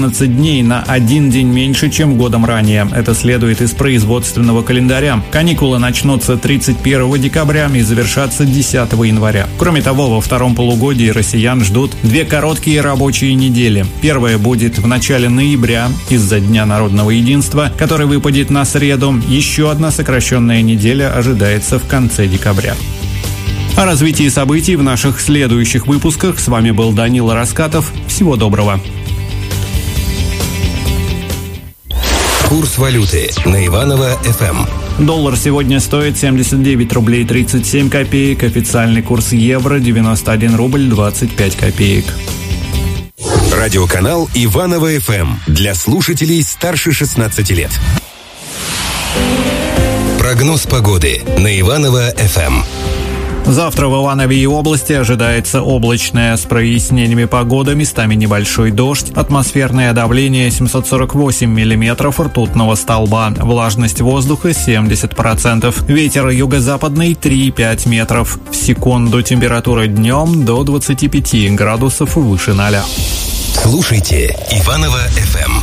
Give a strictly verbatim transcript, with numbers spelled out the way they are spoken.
четырнадцать дней, на один день меньше, чем годом ранее. Это следует из производственного календаря. Каникулы начнутся тридцать первого декабря и завершатся десятого января. Кроме того, во втором полугодии россиян ждут две короткие рабочие недели. Первая будет в начале ноября из-за Дня народного единства, который выпадет на среду. Еще одна сокращенная неделя ожидается в конце декабря. О развитии событий в наших следующих выпусках. С вами был Данила Раскатов. Всего доброго. Курс валюты на Иваново эф эм. Доллар сегодня стоит семьдесят девять рублей тридцать семь копеек. Официальный курс евро девяносто один рубль двадцать пять копеек. Радиоканал Иваново эф эм для слушателей старше шестнадцати лет. Прогноз погоды на Иваново эф эм. Завтра в Иванове и области ожидается облачная с прояснениями погода, местами небольшой дождь, атмосферное давление семьсот сорок восемь миллиметров ртутного столба, влажность воздуха семьдесят процентов, ветер юго-западный три и пять метров в секунду, температура днем до двадцати пяти градусов выше ноля. Слушайте Иваново эф эм.